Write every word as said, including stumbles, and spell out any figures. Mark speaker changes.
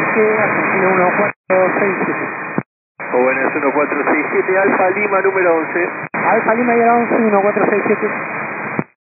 Speaker 1: siete, Argentina uno cuatro seis siete.
Speaker 2: Jóvenes uno cuatro seis siete, Alfa Lima número once.
Speaker 1: Alfa Lima y el once, uno cuatro seis siete.